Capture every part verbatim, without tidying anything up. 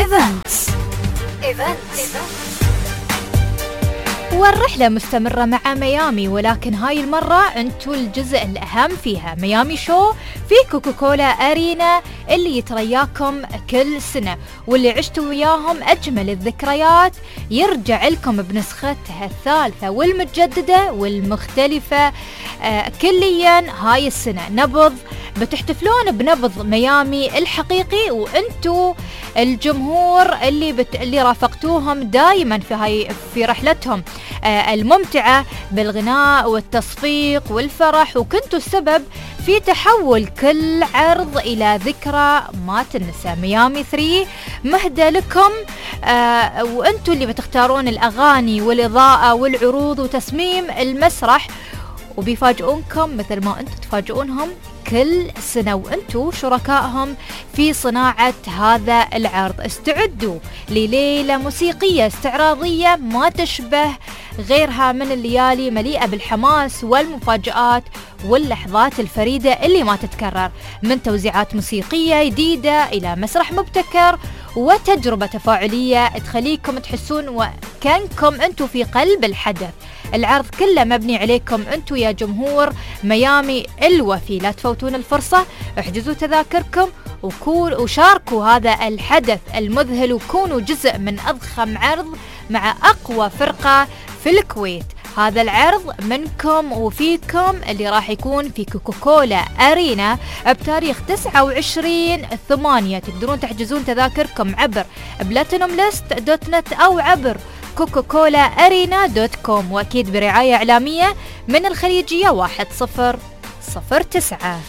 إيفنتس. والرحلة مستمرة مع ميامي، ولكن هاي المرة انتو الجزء الأهم فيها. ميامي شو في كوكاكولا أرينا اللي يترياكم كل سنة، واللي عشتوا وياهم أجمل الذكريات يرجع لكم بنسختها الثالثة والمتجددة والمختلفة آه كليا هاي السنة. نبض بتحتفلون بنبض ميامي الحقيقي، وانتو الجمهور اللي بت... اللي رافقتوهم دائما في هاي في رحلتهم آه الممتعة بالغناء والتصفيق والفرح، وكنتوا السبب في تحول كل عرض إلى ذكرى ما تنسى. ميامي ثري مهدى لكم آه وانتوا اللي بتختارون الأغاني والإضاءة والعروض وتصميم المسرح، وبيفاجئونكم مثل ما انتوا تفاجئونهم كل سنة، وانتوا شركائهم في صناعة هذا العرض. استعدوا لليلة موسيقية استعراضية ما تشبه غيرها من الليالي، مليئة بالحماس والمفاجآت واللحظات الفريدة اللي ما تتكرر، من توزيعات موسيقية جديدة إلى مسرح مبتكر وتجربة تفاعلية تخليكم تحسون وكأنكم انتوا في قلب الحدث. العرض كله مبني عليكم انتوا يا جمهور ميامي الوفي. لا تفوتون الفرصة، احجزوا تذاكركم وكون وشاركوا هذا الحدث المذهل، وكونوا جزء من أضخم عرض مع أقوى فرقة في الكويت. هذا العرض منكم وفيكم اللي راح يكون في كوكاكولا أرينا بتاريخ تسعة وعشرين ثمانية. تقدرون تحجزون تذاكركم عبر بلاتينوم ليست دوت نت أو عبر كوكاكولا أرينا دوت كوم، وأكيد برعاية إعلامية من الخليجية واحد صفر صفر تسعة.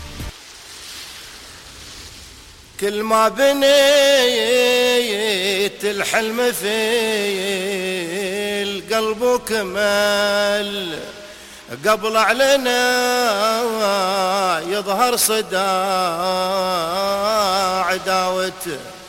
كل ما بنيت الحلم في القلب وكمل، قبل علينا يظهر صداع عداوته.